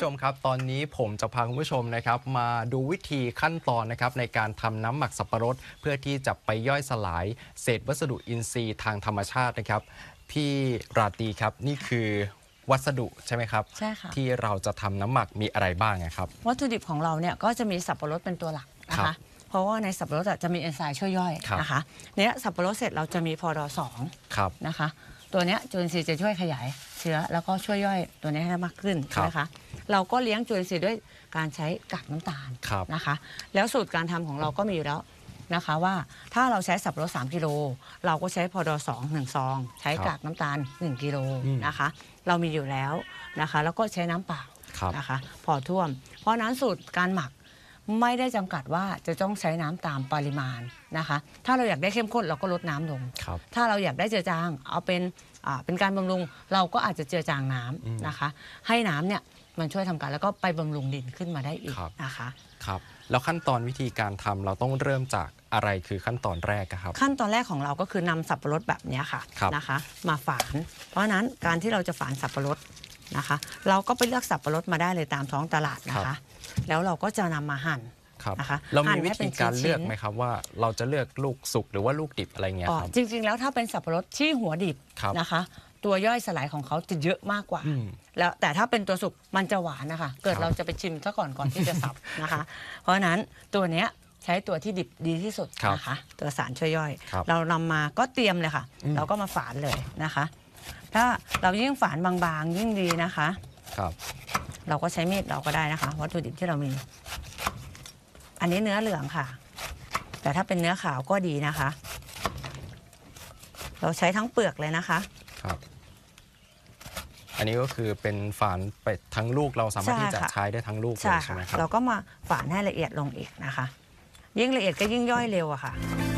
ผู้ชมครับตอนนี้ผมจะพาคุณผู้ชมนะครับมาดูวิธีขั้นตอนนะครับในการทำน้ำหมักสับปะรดเพื่อที่จะไปย่อยสลายเศษวัสดุอินทรีย์ทางธรรมชาตินะครับพี่ราตรีครับนี่คือวัสดุใช่ไหมครับใช่ค่ะที่เราจะทำน้ำหมักมีอะไรบ้างครับวัตถุดิบของเราเนี่ยก็จะมีสับปะรดเป็นตัวหลักนะคะเพราะว่าในสับปะรดจะมีเอนไซม์ช่วยย่อยนะคะเนี้ยสับปะรดเสร็จเราจะมีพอดอ2นะคะตัวเนี้ยจุลินทรีย์จะช่วยขยายเชื้อแล้วก็ช่วยย่อยตัวนี้ให้มากขึ้นนะคะเราก็เลี้ยงจุลินทรีย์ด้วยการใช้กากน้ำตาลนะคะแล้วสูตรการทำของเราก็มีอยู่แล้วนะคะว่าถ้าเราใช้สับปะรด3 กิโลเราก็ใช้พอดอ1 ซองใช้กากน้ำตาล1 กิโลนะคะเรามีอยู่แล้วนะคะแล้วก็ใช้น้ำเปล่านะคะพอท่วมเพราะนั้นสูตรการหมักไม่ได้จำกัดว่าจะต้องใช้น้ำตามปริมาณนะคะถ้าเราอยากได้เข้มข้นเราก็ลดน้ำลงถ้าเราอยากได้เจือจางเอาเป็นการบำรุงเราก็อาจจะเจือจางน้ำนะคะให้น้ำเนี่ยมันช่วยทำการแล้วก็ไปบำรุงดินขึ้นมาได้อีกนะคะครับแล้วขั้นตอนวิธีการทำเราต้องเริ่มจากอะไรคือขั้นตอนแรกครับขั้นตอนแรกของเราก็คือนำสับปะรดแบบนี้ค่ะนะคะมาฝานเพราะฉะนั้นการที่เราจะฝานสับปะรดนะคะเราก็ไปเลือกสับปะรดมาได้เลยตามท้องตลาดนะคะแล้วเราก็จะนำมาหั่นนะคะเรามีวิธีการเลือกไหมครับว่าเราจะเลือกลูกสุกหรือว่าลูกดิบอะไรเงี้ยครับจริงๆแล้วถ้าเป็นสับปะรดที่หัวดิบนะคะตัวย่อยสลายของเขาจะเยอะมากกว่าแล้วแต่ถ้าเป็นตัวสุกมันจะหวานนะคะเกิดเราจะไปชิมซะก่อนที่จะสับนะคะเพราะฉะนั้นตัวเนี้ยใช้ตัวที่ดิบดีที่สุดนะคะตัวสารช่วยย่อยเรานำมาก็เตรียมเลยค่ะเราก็มาฝานเลยนะคะถ้าเรายิ่งฝานบางๆยิ่งดีนะคะเราก็ใช้มีดเราก็ได้นะคะวัตถุดิบที่เรามีอันนี้เนื้อเหลืองค่ะแต่ถ้าเป็นเนื้อขาวก็ดีนะคะเราใช้ทั้งเปลือกเลยนะคะครับอันนี้ก็คือเป็นฝานไปทั้งลูกเราสามารถที่จะใช้ได้ทั้งลูกเลยใช่ไหมครับเราก็มาฝานให้ละเอียดลงอีกนะคะยิ่งละเอียดก็ยิ่งย่อยเร็วอะค่ะ